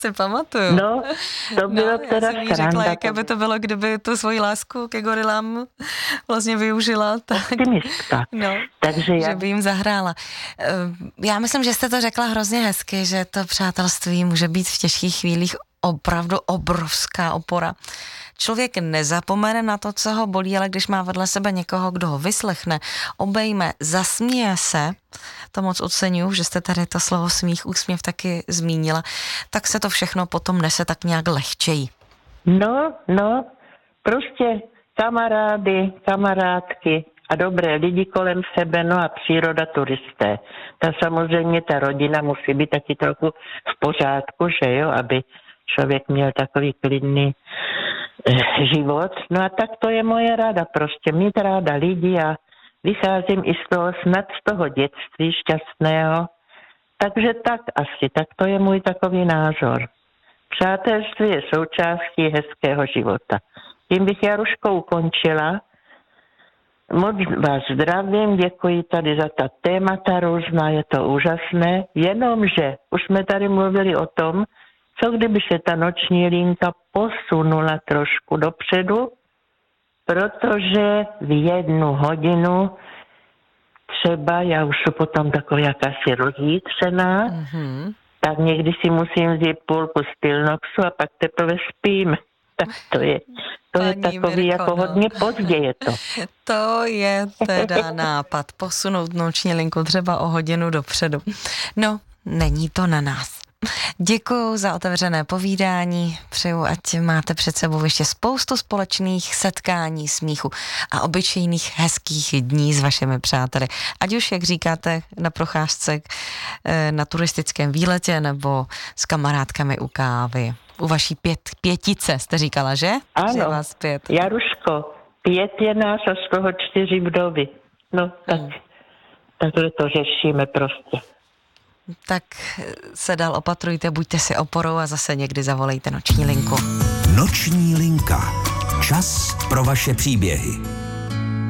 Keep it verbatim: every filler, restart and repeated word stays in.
Si pamatuju. No, to bylo no, teda já jsem jí sranda. řekla, jaké by to bylo, kdyby tu svoji lásku ke gorilám vlastně využila. Tak, Optimistka. no, Takže já... že by jim zahrála. Já myslím, že jste to řekla hrozně hezky, že to přátelství může být v těžkých chvílích opravdu obrovská opora. Člověk nezapomene na to, co ho bolí, ale když má vedle sebe někoho, kdo ho vyslechne, obejme, zasměje se, to moc oceňuji, že jste tady to slovo smích, úsměv taky zmínila, tak se to všechno potom nese tak nějak lehčeji. No, no, prostě kamarády, kamarádky a dobré lidi kolem sebe, no a příroda, turisté. Ta samozřejmě, ta rodina musí být taky trochu v pořádku, že jo, aby člověk měl takový klidný eh, život. No a tak to je moje rada, prostě mít ráda lidi a vycházím i z toho, snad z toho dětství šťastného. Takže tak asi, tak to je můj takový názor. Přátelství je součástí hezkého života. Tím bych Jaruško ukončila. Moc vás zdravím, děkuji tady za ta témata různá, je to úžasné. Jenomže už jsme tady mluvili o tom, co kdyby se ta noční linka posunula trošku dopředu, protože v jednu hodinu třeba, já už jsem potom takový jakási rozjítřená, mm-hmm. tak někdy si musím vzít půlku Stilnoxu a pak teprve spím. Tak to je, to Paní je takový Mirko, jako no. hodně pozdě je to. To je teda nápad, posunout noční linku třeba o hodinu dopředu. No, není to na nás. Děkuju za otevřené povídání, přeju, ať máte před sebou ještě spoustu společných setkání, smíchu a obyčejných hezkých dní s vašimi přáteli. Ať už, jak říkáte, na procházce, na turistickém výletě nebo s kamarádkami u kávy. U vaší pět, pětice jste říkala, že? Ano, že vás pět. Jaruško, pět je nás a z toho čtyři vdovy. No, tak, hmm. takhle to řešíme prostě. Tak se dál opatrujte, buďte si oporou a zase někdy zavolejte noční linku. Noční linka. Čas pro vaše příběhy.